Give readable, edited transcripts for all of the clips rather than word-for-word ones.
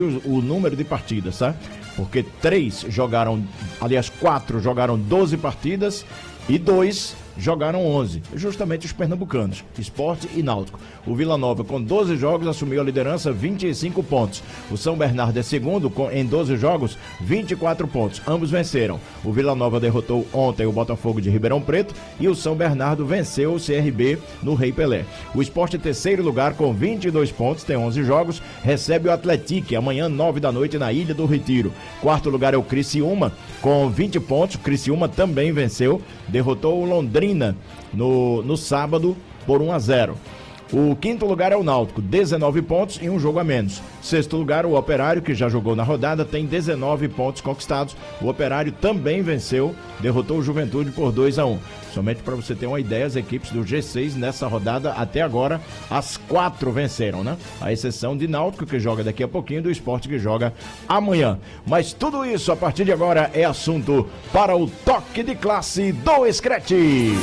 o número de partidas, tá? Porque 4 jogaram 12 partidas e 2 jogaram 11, justamente os pernambucanos, Sport e Náutico. O Vila Nova, com 12 jogos, assumiu a liderança, 25 pontos. O São Bernardo é segundo, em 12 jogos, 24 pontos. Ambos venceram. O Vila Nova derrotou ontem o Botafogo de Ribeirão Preto e o São Bernardo venceu o CRB no Rei Pelé. O Sport, em terceiro lugar, com 22 pontos, tem 11 jogos, recebe o Atlético amanhã, 9 da noite, na Ilha do Retiro. Quarto lugar é o Criciúma, com 20 pontos. O Criciúma também venceu, derrotou o Londrina no sábado por 1-0. O quinto lugar é o Náutico, 19 pontos e um jogo a menos. Sexto lugar, o Operário, que já jogou na rodada, tem 19 pontos conquistados. O Operário também venceu, derrotou o Juventude por 2-1. Somente para você ter uma ideia, as equipes do G6 nessa rodada, até agora, as 4 venceram, né? A exceção de Náutico, que joga daqui a pouquinho, e do Sport, que joga amanhã. Mas tudo isso, a partir de agora, é assunto para o Toque de Classe do Scratch.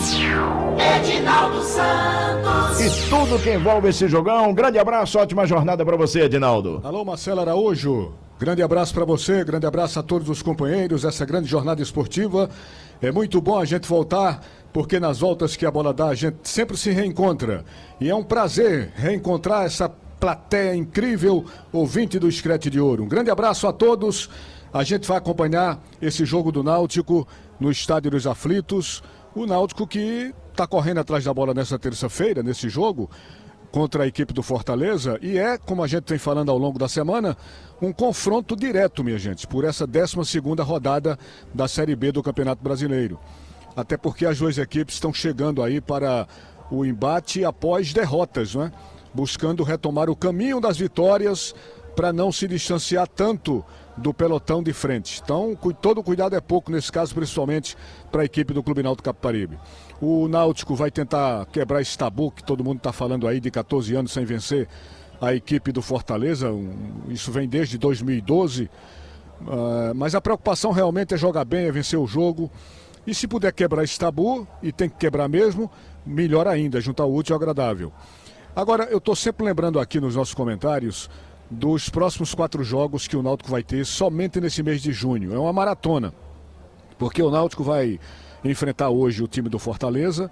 Edinaldo Santos. E tudo que envolve esse jogão. Grande abraço, ótima jornada para você, Edinaldo. Alô, Marcelo Araújo. Grande abraço para você, grande abraço a todos os companheiros, essa grande jornada esportiva. É muito bom a gente voltar, porque nas voltas que a bola dá, a gente sempre se reencontra. E é um prazer reencontrar essa plateia incrível, ouvinte do Scratch de Ouro. Um grande abraço a todos. A gente vai acompanhar esse jogo do Náutico no Estádio dos Aflitos. O Náutico que está correndo atrás da bola nessa terça-feira, nesse jogo, contra a equipe do Fortaleza, e é, como a gente vem falando ao longo da semana, um confronto direto, minha gente, por essa 12ª rodada da Série B do Campeonato Brasileiro. Até porque as duas equipes estão chegando aí para o embate após derrotas, né? Buscando retomar o caminho das vitórias para não se distanciar tanto do pelotão de frente. Então, todo cuidado é pouco nesse caso, principalmente para a equipe do Clube Náutico Capibaribe. O Náutico vai tentar quebrar esse tabu que todo mundo está falando aí de 14 anos sem vencer a equipe do Fortaleza. Isso vem desde 2012. Mas a preocupação realmente é jogar bem, é vencer o jogo. E se puder quebrar esse tabu, e tem que quebrar mesmo, melhor ainda, juntar o útil ao agradável. Agora, eu estou sempre lembrando aqui nos nossos comentários dos próximos 4 jogos que o Náutico vai ter somente nesse mês de junho. É uma maratona, porque o Náutico vai enfrentar hoje o time do Fortaleza.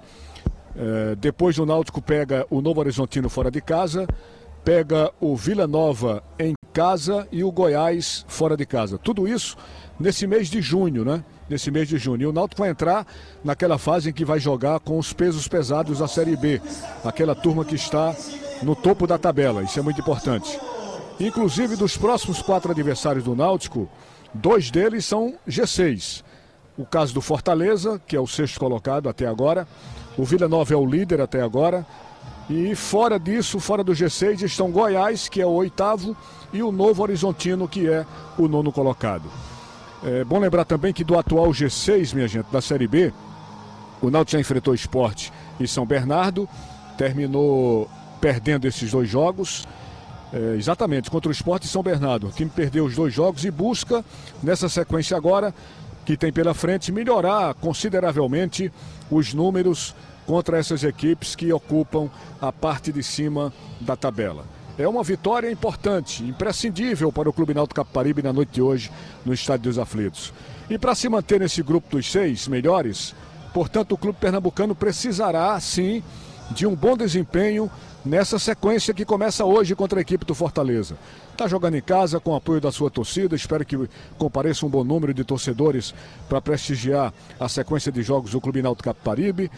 Depois o Náutico pega o Novo Horizontino fora de casa, pega o Vila Nova em casa e o Goiás fora de casa. Tudo isso nesse mês de junho, né? Nesse mês de junho. E o Náutico vai entrar naquela fase em que vai jogar com os pesos pesados da Série B. Aquela turma que está no topo da tabela. Isso é muito importante. Inclusive, dos próximos 4 adversários do Náutico, 2 deles são G6. O caso do Fortaleza, que é o 6º colocado até agora. O Vila Nova é o líder até agora. E fora disso, fora do G6, estão Goiás, que é o 8º, e o Novo Horizontino, que é o 9º colocado. É bom lembrar também que do atual G6, minha gente, da Série B, o Náutico já enfrentou Sport e São Bernardo, terminou perdendo esses 2 jogos. Exatamente, contra o Sport e São Bernardo. O time perdeu os 2 jogos e busca, nessa sequência agora, que tem pela frente, melhorar consideravelmente os números contra essas equipes que ocupam a parte de cima da tabela. É uma vitória importante, imprescindível para o Clube Náutico Capibaribe na noite de hoje no Estádio dos Aflitos. E para se manter nesse grupo dos 6 melhores, portanto o clube pernambucano precisará sim de um bom desempenho nessa sequência que começa hoje contra a equipe do Fortaleza. Está jogando em casa com o apoio da sua torcida, espero que compareça um bom número de torcedores para prestigiar a sequência de jogos do Clube Náutico Capibaribe.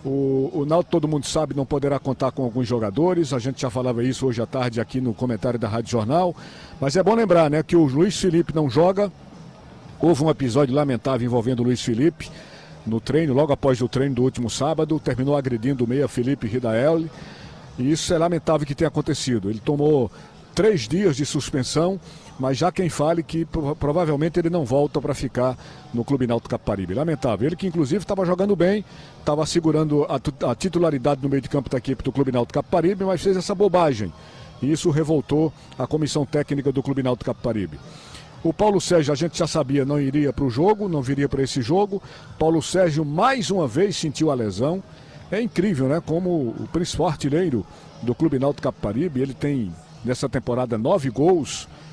O Náutico, todo mundo sabe, não poderá contar com alguns jogadores, a gente já falava isso hoje à tarde aqui no comentário da Rádio Jornal, mas é bom lembrar, né, que o Luiz Felipe não joga. Houve um episódio lamentável envolvendo o Luiz Felipe no treino, logo após o treino do último sábado, terminou agredindo o meia Felipe Ridaelli. E isso é lamentável que tenha acontecido. Ele tomou 3 dias de suspensão, mas já quem fale que provavelmente ele não volta para ficar no Clube Náutico Capibaribe. Lamentável. Ele que inclusive estava jogando bem, estava segurando a titularidade no meio de campo da equipe do Clube Náutico Capibaribe, mas fez essa bobagem. E isso revoltou a comissão técnica do Clube Náutico Capibaribe. O Paulo Sérgio, a gente já sabia, não iria para o jogo, não viria para esse jogo. Paulo Sérgio mais uma vez sentiu a lesão. É incrível, né? Como o principal artilheiro do Clube Náutico Capibaribe, ele tem nessa temporada 9 gols